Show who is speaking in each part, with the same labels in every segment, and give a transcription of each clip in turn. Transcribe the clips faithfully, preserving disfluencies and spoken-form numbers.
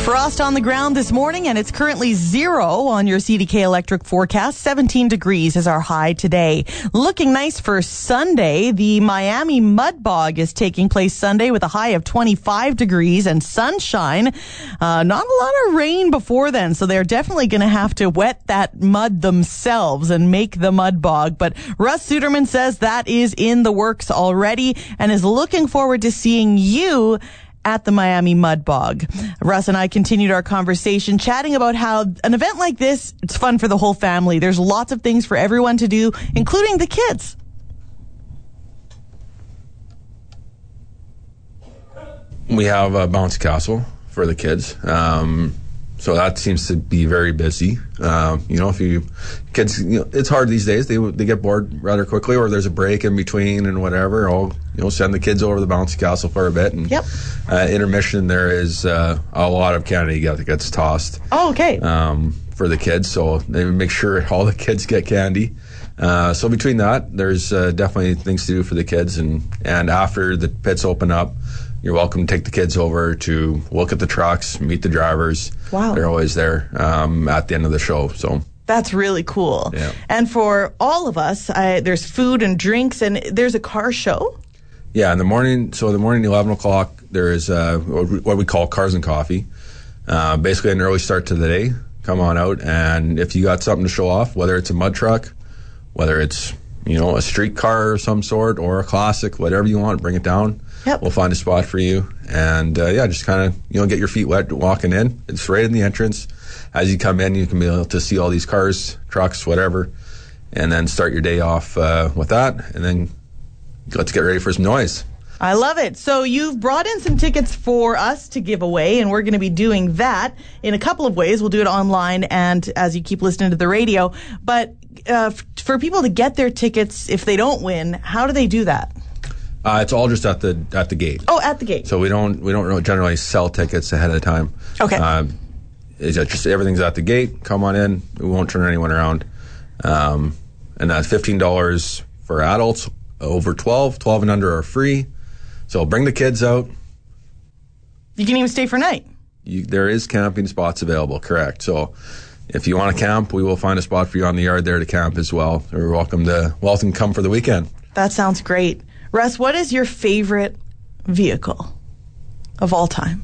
Speaker 1: Frost on the ground this morning, and it's currently zero on your C D K Electric forecast. seventeen degrees is our high today. Looking nice for Sunday. The Miami Mud Bog is taking place Sunday with a high of twenty-five degrees and sunshine. Uh, not a lot of rain before then, so they're definitely going to have to wet that mud themselves and make the mud bog. But Russ Suderman says that is in the works already and is looking forward to seeing you at the Miami Mud Bog. Russ and I continued our conversation chatting about how an event like this, it's fun for the whole family. There's lots of things for everyone to do, including the kids.
Speaker 2: We have a bouncy castle for the kids. Um, so that seems to be very busy. Um, you know, if you kids, you know, it's hard these days. They they get bored rather quickly, or there's a break in between and whatever. I'll you know send the kids over to the bouncy castle for a bit. And
Speaker 1: yep.
Speaker 2: uh, intermission, there is uh, a lot of candy that gets tossed.
Speaker 1: Oh, okay.
Speaker 2: Um, for the kids, so they make sure all the kids get candy. Uh, so between that, there's uh, definitely things to do for the kids. And and after the pits open up, you're welcome to take the kids over to look at the trucks, meet the drivers.
Speaker 1: Wow.
Speaker 2: They're always there um, at the end of the show. So
Speaker 1: that's really cool.
Speaker 2: Yeah.
Speaker 1: And for all of us, I, there's food and drinks, and there's a car show.
Speaker 2: Yeah, in the morning, so in the morning, eleven o'clock, there is uh, what we call Cars and Coffee. Uh, basically an early start to the day. Come on out, and if you got something to show off, whether it's a mud truck, whether it's, you know, a street car of some sort or a classic, whatever you want, bring it down.
Speaker 1: Yep.
Speaker 2: We'll find a spot for you. And, uh, yeah, just kind of, you know, get your feet wet walking in. It's right in the entrance. As you come in, you can be able to see all these cars, trucks, whatever, and then start your day off uh, with that. And then let's get ready for some noise.
Speaker 1: I love it. So you've brought in some tickets for us to give away, and we're going to be doing that in a couple of ways. We'll do it online and as you keep listening to the radio. But uh, f- for people to get their tickets, if they don't win, how do they do that?
Speaker 2: Uh, it's all just at the at the gate.
Speaker 1: Oh, at the gate.
Speaker 2: So we don't we don't really generally sell tickets ahead of time.
Speaker 1: Okay.
Speaker 2: Uh, it's just everything's at the gate. Come on in. We won't turn anyone around. Um, and that's fifteen dollars for adults over twelve. twelve and under are free. So bring the kids out.
Speaker 1: You can even stay for night.
Speaker 2: You, there is camping spots available, correct. So if you want to camp, we will find a spot for you on the yard there to camp as well. You're welcome to welcome come for the weekend.
Speaker 1: That sounds great. Russ, what is your favorite vehicle of all time?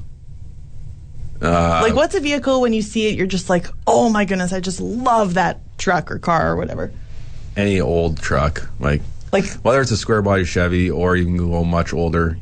Speaker 2: Uh,
Speaker 1: like, what's a vehicle when you see it, you're just like, oh my goodness, I just love that truck or car or whatever?
Speaker 2: Any old truck, like,
Speaker 1: like
Speaker 2: whether it's a square body Chevy or you can go much older.